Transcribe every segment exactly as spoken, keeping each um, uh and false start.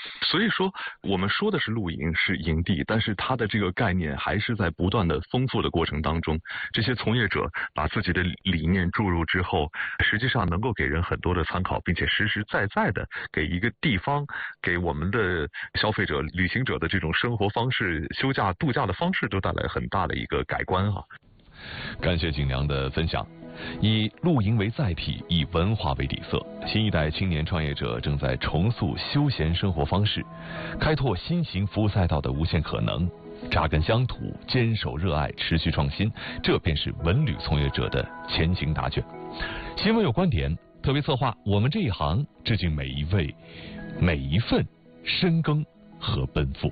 所以说，我们说的是露营是营地，但是它的这个概念还是在不断的丰富的过程当中。这些从业者把自己的理念注入之后，实际上能够给人很多的参考，并且实实在在的给一个地方，给我们的消费者、旅行者的这种生活方式、休假度假的方式都带来很大的一个改观啊。 感谢景良的分享。以露营为载体，以文化为底色，新一代青年创业者正在重塑休闲生活方式，开拓新型服务赛道的无限可能。扎根乡土，坚守热爱，持续创新，这便是文旅从业者的前行答卷。新闻有观点，特别策划我们这一行，致敬每一位、每一份深耕和奔赴。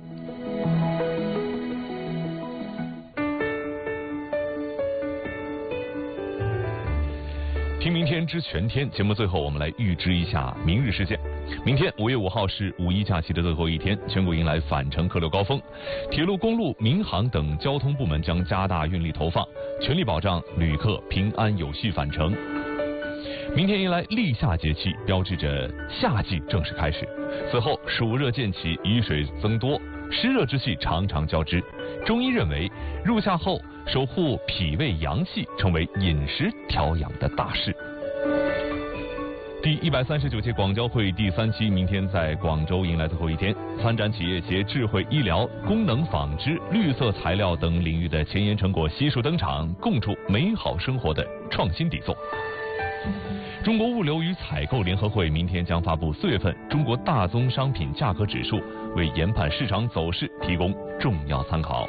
听明天知全天节目最后，我们来预知一下明日事件。明天五月五号是五一假期的最后一天，全国迎来返程客流高峰，铁路、公路、民航等交通部门将加大运力投放，全力保障旅客平安有序返程。明天迎来立夏节气，标志着夏季正式开始。此后暑热渐起，雨水增多，湿热之气常常交织。中医认为，入夏后守护脾胃阳气，成为饮食调养的大事。第一百三十九届广交会第三期明天在广州迎来最后一天，参展企业携智慧医疗、功能纺织、绿色材料等领域的前沿成果悉数登场，共筑美好生活的创新底座。中国物流与采购联合会明天将发布四月份中国大宗商品价格指数，为研判市场走势提供重要参考。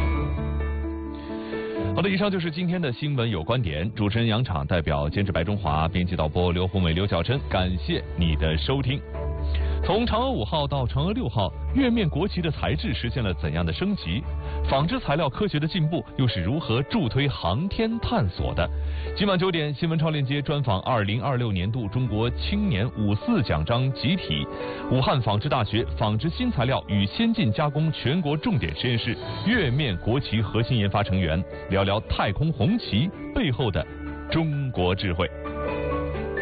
好的，以上就是今天的新闻有观点。主持人杨昶，代表监制白中华，编辑导播刘红伟、刘晓琛，感谢你的收听。从嫦娥五号到嫦娥六号，月面国旗的材质实现了怎样的升级？纺织材料科学的进步又是如何助推航天探索的？今晚九点，新闻超链接专访二零二六年度中国青年五四奖章集体，武汉纺织大学纺织新材料与先进加工全国重点实验室月面国旗核心研发成员，聊聊太空红旗背后的中国智慧。